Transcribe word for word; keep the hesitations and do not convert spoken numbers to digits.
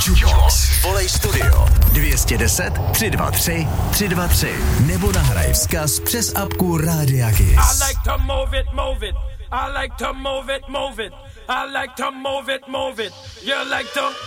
Jukebox. Volej studio dvě stě deset, tři dva tři, tři dva tři nebo nahraj vzkaz přes apku Rádia Kiss. I like to move it, move it. I like to move it, move it. I like to move it, move it. You like to